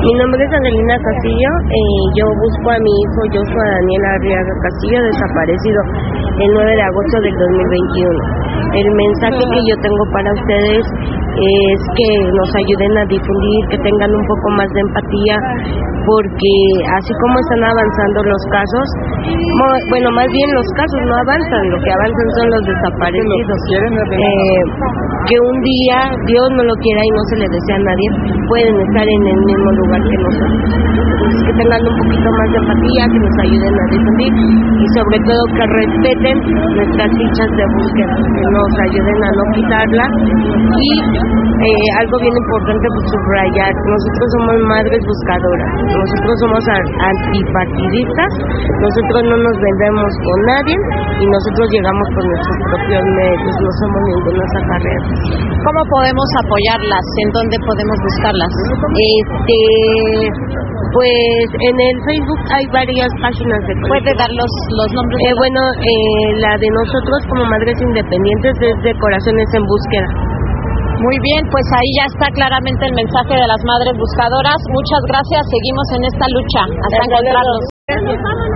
Mi nombre es Angelina Castillo, yo busco a mi hijo Joshua Daniel Arriaga Castillo, desaparecido el 9 de agosto del 2021. El mensaje que yo tengo para ustedes es que nos ayuden a difundir, que tengan un poco más de empatía, porque así como están avanzando los casos, bueno, más bien los casos no avanzan, lo que avanzan son los desaparecidos. Que un día, Dios no lo quiera y no se le desea a nadie, pueden estar en el mismo lugar que nosotros. Entonces, que tengan un poquito más de empatía, que nos ayuden a difundir y sobre todo que respeten nuestras fichas de búsqueda, que nos ayuden a no quitarlas. Y algo bien importante pues subrayar, nosotros somos madres buscadoras, nosotros somos antipartidistas, nosotros no nos vendemos con nadie y nosotros llegamos con nuestros propios medios, no somos ninguna acarreados. ¿Cómo podemos apoyarlas? ¿En dónde podemos buscarlas? Pues en el Facebook hay varias páginas de colección. ¿Puede dar los nombres? La de nosotros como Madres Independientes es de Corazones en Búsqueda. Muy bien, pues ahí ya está claramente el mensaje de las madres buscadoras. Muchas gracias, seguimos en esta lucha hasta encontrarlos.